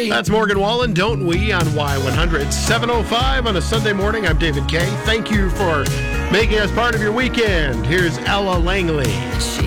K. That's Morgan Wallen, Don't We, on Y100. 7:05 on a Sunday morning. I'm David K. Thank you for making us part of your weekend. Here's Ella Langley.